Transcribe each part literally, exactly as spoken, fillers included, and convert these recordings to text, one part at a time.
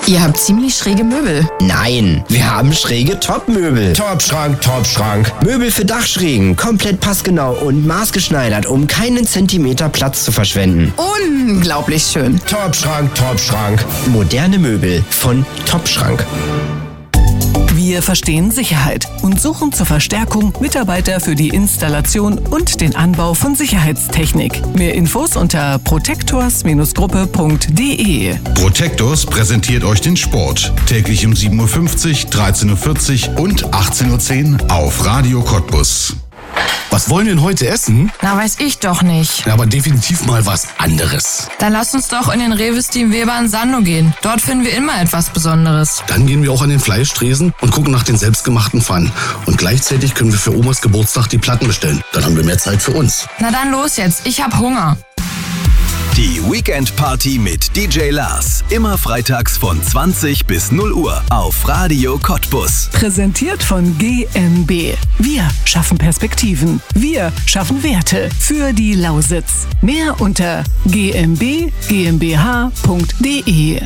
Ihr habt ziemlich schräge Möbel. Nein, wir haben schräge Top-Möbel. Top-Schrank, Top-Schrank. Möbel für Dachschrägen, komplett passgenau und maßgeschneidert, um keinen Zentimeter Platz zu verschwenden. Unglaublich schön. Top-Schrank, Top-Schrank. Moderne Möbel von Top-Schrank. Wir verstehen Sicherheit und suchen zur Verstärkung Mitarbeiter für die Installation und den Anbau von Sicherheitstechnik. Mehr Infos unter protectors Gruppe punkt de. Protectors präsentiert euch den Sport. Täglich um sieben Uhr fünfzig, dreizehn Uhr vierzig und achtzehn Uhr zehn auf Radio Cottbus. Was wollen wir denn heute essen? Na, weiß ich doch nicht. Ja, aber definitiv mal was anderes. Dann lasst uns doch in den Rewe Team Weber in Sando gehen. Dort finden wir immer etwas Besonderes. Dann gehen wir auch an den Fleischtresen und gucken nach den selbstgemachten Pfannen. Und gleichzeitig können wir für Omas Geburtstag die Platten bestellen. Dann haben wir mehr Zeit für uns. Na dann los jetzt, ich hab Hunger. Die Weekend Party mit D J Lars. Immer freitags von zwanzig bis null Uhr auf Radio Cottbus. Präsentiert von G M B. Wir schaffen Perspektiven. Wir schaffen Werte für die Lausitz. Mehr unter g m b g m b h punkt de.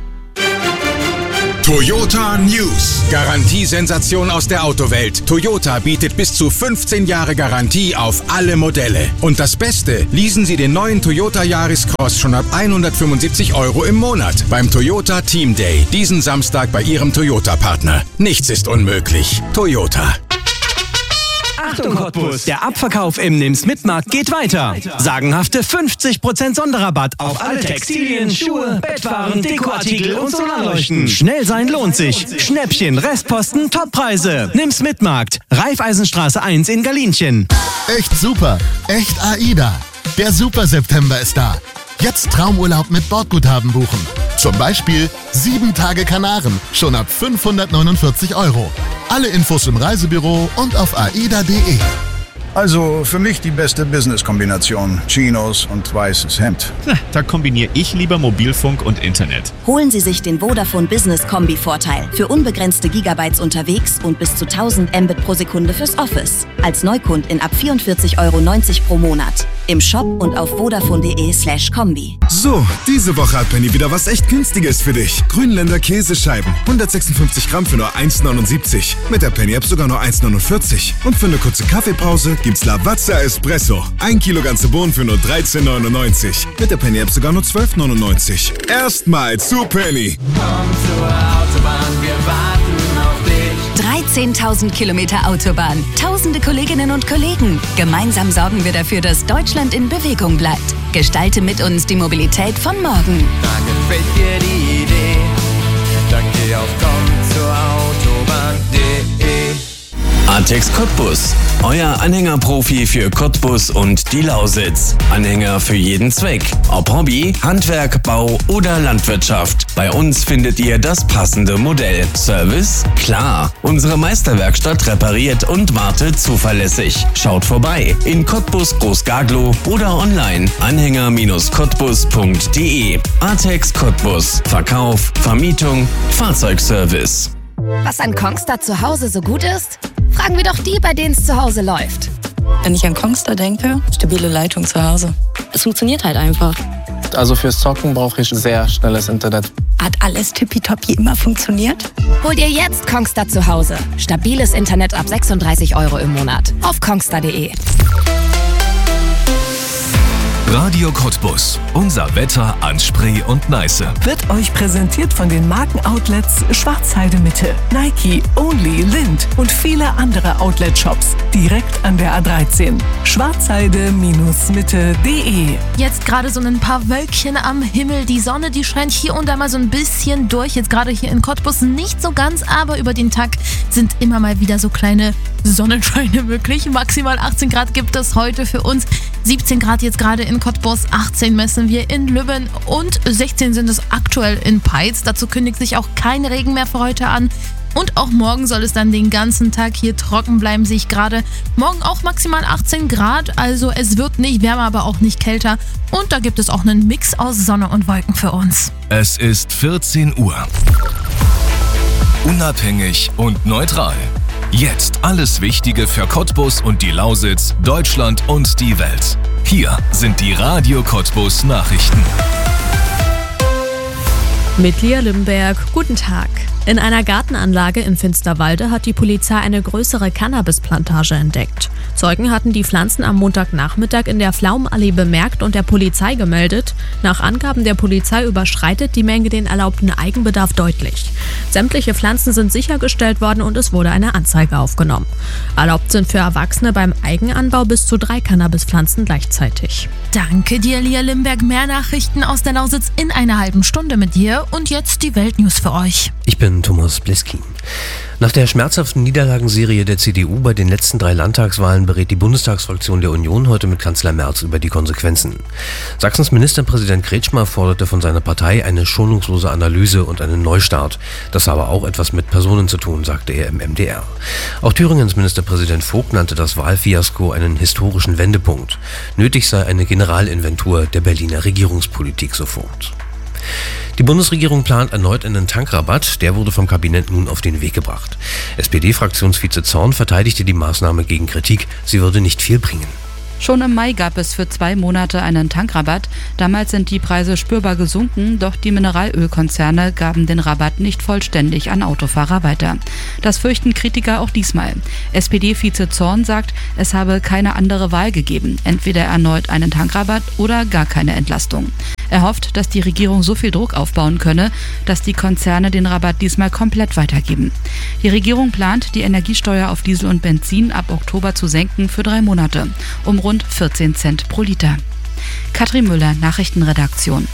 Toyota News. Garantiesensation aus der Autowelt. Toyota bietet bis zu fünfzehn Jahre Garantie auf alle Modelle. Und das Beste, leasen Sie den neuen Toyota Yaris Cross schon ab hundertfünfundsiebzig Euro im Monat beim Toyota Team Day. Diesen Samstag bei Ihrem Toyota-Partner. Nichts ist unmöglich. Toyota. Achtung Cottbus, der Abverkauf im Nimm's Mitmarkt geht weiter. Sagenhafte fünfzig Prozent Sonderrabatt auf alle Textilien, Schuhe, Bettwaren, Dekoartikel und Solarleuchten. Schnell sein lohnt sich. Schnäppchen, Restposten, Toppreise. Nimm's Mitmarkt, Raiffeisenstraße eins in Galinchen. Echt super, echt AIDA. Der Super September ist da. Jetzt Traumurlaub mit Bordguthaben buchen. Zum Beispiel sieben Tage Kanaren, schon ab fünfhundertneunundvierzig Euro. Alle Infos im Reisebüro und auf aida punkt de. Also für mich die beste Business-Kombination. Chinos und weißes Hemd. Da kombiniere ich lieber Mobilfunk und Internet. Holen Sie sich den Vodafone Business Kombi-Vorteil. Für unbegrenzte Gigabytes unterwegs und bis zu tausend Mbit pro Sekunde fürs Office. Als Neukundin ab vierundvierzig Euro neunzig pro Monat. Im Shop und auf vodafone punkt de slash kombi. So, diese Woche hat Penny wieder was echt Günstiges für dich. Grünländer Käsescheiben. hundertsechsundfünfzig Gramm für nur eins neunundsiebzig. Mit der Penny-App sogar nur eins neunundvierzig. Und für eine kurze Kaffeepause gibt's Lavazza Espresso. Ein Kilo ganze Bohnen für nur dreizehn neunundneunzig. Mit der Penny-App sogar nur zwölf neunundneunzig. Erstmal zu Penny. Komm zur Autobahn, wir warten auf dich. dreizehntausend Kilometer Autobahn. Tausende Kolleginnen und Kollegen. Gemeinsam sorgen wir dafür, dass Deutschland in Bewegung bleibt. Gestalte mit uns die Mobilität von morgen. Da gefällt dir die Idee. Dann geh auf komm zur Autobahn punkt de. Artex Cottbus, euer Anhängerprofi für Cottbus und die Lausitz. Anhänger für jeden Zweck. Ob Hobby, Handwerk, Bau oder Landwirtschaft. Bei uns findet ihr das passende Modell. Service? Klar. Unsere Meisterwerkstatt repariert und wartet zuverlässig. Schaut vorbei in Cottbus Großgaglow oder online anhänger Cottbus punkt de. Artex Cottbus. Verkauf, Vermietung, Fahrzeugservice. Was an Kongstar zu Hause so gut ist? Fragen wir doch die, bei denen es zu Hause läuft. Wenn ich an Kongstar denke, stabile Leitung zu Hause. Es funktioniert halt einfach. Also fürs Zocken brauche ich sehr schnelles Internet. Hat alles tippitoppi immer funktioniert? Hol dir jetzt Kongstar zu Hause. Stabiles Internet ab sechsunddreißig Euro im Monat. Auf kongstar punkt de. Radio Cottbus. Unser Wetter an Spree und Neiße. Wird euch präsentiert von den Markenoutlets Schwarzheide Mitte, Nike, Only, Lind und viele andere Outlet-Shops direkt an der A dreizehn. schwarzheide Mitte punkt de. Jetzt gerade so ein paar Wölkchen am Himmel. Die Sonne, die scheint hier und da mal so ein bisschen durch. Jetzt gerade hier in Cottbus nicht so ganz, aber über den Tag sind immer mal wieder so kleine Sonnenscheine möglich. Maximal achtzehn Grad gibt es heute für uns. siebzehn Grad jetzt gerade in Cottbus, achtzehn messen wir in Lübben und sechzehn sind es aktuell in Peitz. Dazu kündigt sich auch kein Regen mehr für heute an. Und auch morgen soll es dann den ganzen Tag hier trocken bleiben, sehe ich gerade. Morgen auch maximal achtzehn Grad, also es wird nicht wärmer, aber auch nicht kälter. Und da gibt es auch einen Mix aus Sonne und Wolken für uns. Es ist vierzehn Uhr. Unabhängig und neutral. Jetzt alles Wichtige für Cottbus und die Lausitz, Deutschland und die Welt. Hier sind die Radio Cottbus Nachrichten. Mit Lia Limberg, guten Tag. In einer Gartenanlage in Finsterwalde hat die Polizei eine größere Cannabisplantage entdeckt. Zeugen hatten die Pflanzen am Montagnachmittag in der Pflaumenallee bemerkt und der Polizei gemeldet. Nach Angaben der Polizei überschreitet die Menge den erlaubten Eigenbedarf deutlich. Sämtliche Pflanzen sind sichergestellt worden und es wurde eine Anzeige aufgenommen. Erlaubt sind für Erwachsene beim Eigenanbau bis zu drei Cannabispflanzen gleichzeitig. Danke dir, Lia Limberg. Mehr Nachrichten aus der Lausitz in einer halben Stunde mit dir. Und jetzt die Weltnews für euch. Ich bin Thomas Bleskin. Nach der schmerzhaften Niederlagenserie der C D U bei den letzten drei Landtagswahlen berät die Bundestagsfraktion der Union heute mit Kanzler Merz über die Konsequenzen. Sachsens Ministerpräsident Kretschmer forderte von seiner Partei eine schonungslose Analyse und einen Neustart. Das habe auch etwas mit Personen zu tun, sagte er im M D R. Auch Thüringens Ministerpräsident Vogt nannte das Wahlfiasko einen historischen Wendepunkt. Nötig sei eine Generalinventur der Berliner Regierungspolitik, so Vogt. Die Bundesregierung plant erneut einen Tankrabatt, der wurde vom Kabinett nun auf den Weg gebracht. S P D-Fraktionsvize Zorn verteidigte die Maßnahme gegen Kritik, sie würde nicht viel bringen. Schon im Mai gab es für zwei Monate einen Tankrabatt. Damals sind die Preise spürbar gesunken, doch die Mineralölkonzerne gaben den Rabatt nicht vollständig an Autofahrer weiter. Das fürchten Kritiker auch diesmal. S P D-Vize Zorn sagt, es habe keine andere Wahl gegeben, entweder erneut einen Tankrabatt oder gar keine Entlastung. Er hofft, dass die Regierung so viel Druck aufbauen könne, dass die Konzerne den Rabatt diesmal komplett weitergeben. Die Regierung plant, die Energiesteuer auf Diesel und Benzin ab Oktober zu senken für drei Monate, um rund vierzehn Cent pro Liter. Katrin Müller, Nachrichtenredaktion.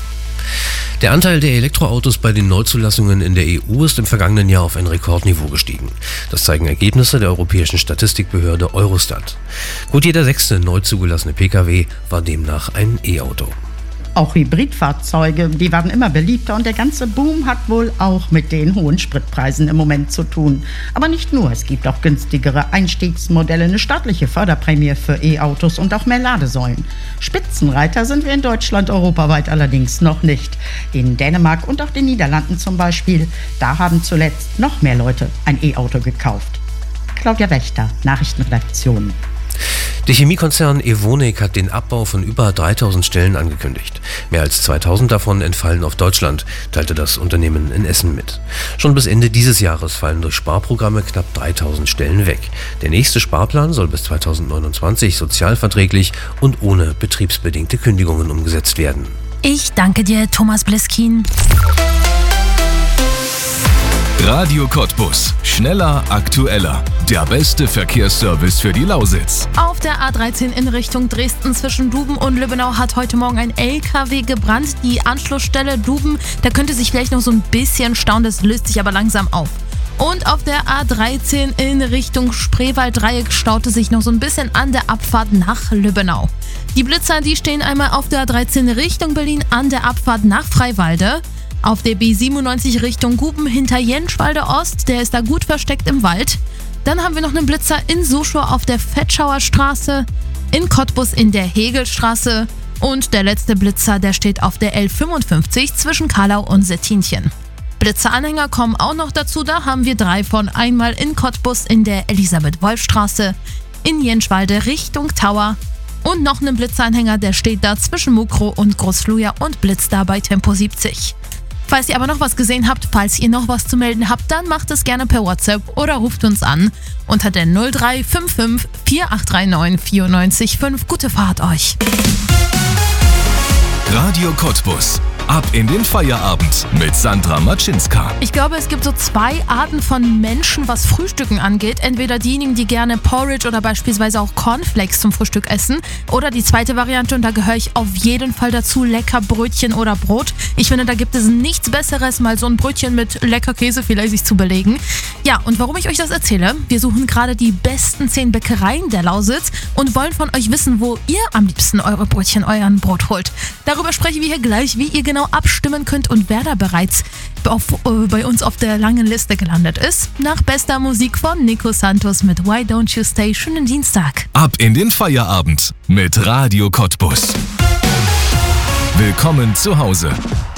Der Anteil der Elektroautos bei den Neuzulassungen in der E U ist im vergangenen Jahr auf ein Rekordniveau gestiegen. Das zeigen Ergebnisse der europäischen Statistikbehörde Eurostat. Gut jeder sechste neu zugelassene Pkw war demnach ein E-Auto. Auch Hybridfahrzeuge, die werden immer beliebter und der ganze Boom hat wohl auch mit den hohen Spritpreisen im Moment zu tun. Aber nicht nur, es gibt auch günstigere Einstiegsmodelle, eine staatliche Förderprämie für E-Autos und auch mehr Ladesäulen. Spitzenreiter sind wir in Deutschland, europaweit allerdings noch nicht. In Dänemark und auch den Niederlanden zum Beispiel, da haben zuletzt noch mehr Leute ein E-Auto gekauft. Claudia Wächter, Nachrichtenredaktion. Der Chemiekonzern Evonik hat den Abbau von über dreitausend Stellen angekündigt. Mehr als zweitausend davon entfallen auf Deutschland, teilte das Unternehmen in Essen mit. Schon bis Ende dieses Jahres fallen durch Sparprogramme knapp dreitausend Stellen weg. Der nächste Sparplan soll bis zweitausendneunundzwanzig sozialverträglich und ohne betriebsbedingte Kündigungen umgesetzt werden. Ich danke dir, Thomas Bleskin. Radio Cottbus. Schneller, aktueller. Der beste Verkehrsservice für die Lausitz. Auf der A dreizehn in Richtung Dresden zwischen Duben und Lübbenau hat heute Morgen ein L K W gebrannt. Die Anschlussstelle Duben, da könnte sich vielleicht noch so ein bisschen stauen, das löst sich aber langsam auf. Und auf der A dreizehn in Richtung Spreewald-Dreieck staute sich noch so ein bisschen an der Abfahrt nach Lübbenau. Die Blitzer, die stehen einmal auf der A dreizehn Richtung Berlin an der Abfahrt nach Freiwalde. Auf der B siebenundneunzig Richtung Guben hinter Jenschwalde Ost, der ist da gut versteckt im Wald. Dann haben wir noch einen Blitzer in Soschau auf der Fetschauer Straße, in Cottbus in der Hegelstraße und der letzte Blitzer, der steht auf der L fünfundfünfzig zwischen Karlau und Stettinchen. Blitzeranhänger kommen auch noch dazu, da haben wir drei von, einmal in Cottbus in der Elisabeth-Wolf-Straße, in Jenschwalde Richtung Tower und noch einen Blitzeranhänger, der steht da zwischen Mukro und Großfluja und blitzt da bei Tempo siebzig. Falls ihr aber noch was gesehen habt, falls ihr noch was zu melden habt, dann macht es gerne per WhatsApp oder ruft uns an unter der null drei fünf fünf vier acht drei neun vier neun fünf. Gute Fahrt euch! Radio Cottbus. Ab in den Feierabend mit Sandra Matschinska. Ich glaube, es gibt so zwei Arten von Menschen, was Frühstücken angeht. Entweder diejenigen, die gerne Porridge oder beispielsweise auch Cornflakes zum Frühstück essen. Oder die zweite Variante, und da gehöre ich auf jeden Fall dazu, lecker Brötchen oder Brot. Ich finde, da gibt es nichts Besseres, mal so ein Brötchen mit lecker Käse vielleicht sich zu belegen. Ja, und warum ich euch das erzähle, wir suchen gerade die besten zehn Bäckereien der Lausitz und wollen von euch wissen, wo ihr am liebsten eure Brötchen, euren Brot holt. Darüber sprechen wir hier gleich, wie ihr genau abstimmen könnt und wer da bereits auf, äh, bei uns auf der langen Liste gelandet ist. Nach bester Musik von Nico Santos mit Why Don't You Stay. Schönen Dienstag. Ab in den Feierabend mit Radio Cottbus. Willkommen zu Hause.